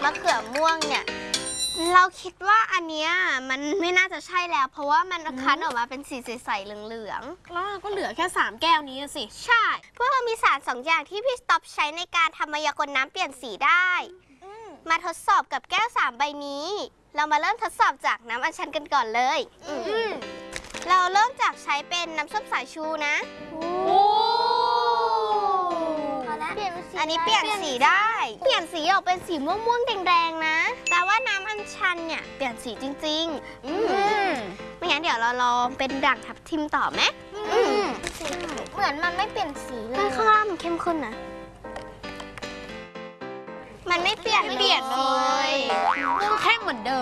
มะเขือม่วงเนี่ยเราคิดว่าอันเนี้ยมันไม่น่าจะใช่แล้วเพราะว่ามันคั้นออกมาเป็นสีใสๆเหลืองๆแล้วก็เหลือแค่3แก้วนี้สิใช่พวกเรามีสาร2 อย่างที่พี่สต็อปใช้ในการทำมายากลน้ำเปลี่ยนสีได้มาทดสอบกับแก้ว3 ใบนี้เรามาเริ่มทดสอบจากน้ำอัญชันกันก่อนเลยเราเริ่มจากใช้เป็นน้ำส้มสายชูนะอันนี้เปลี่ยนสีได้เปลี่ยนสีออกเป็นสีม่วงๆแดงๆนะแต่ว่าน้ำอัญชันเนี่ยเปลี่ยนสีจริงๆไม่งั้นเดี๋ยวเราลองเป็นด่างทับทิมต่อไหมเหมือนมันไม่เปลี่ยนสีเลยข้างล่างมันเข้มข้นนะมันไม่เปลี่ยนเลยเข้มเหมือนเดิม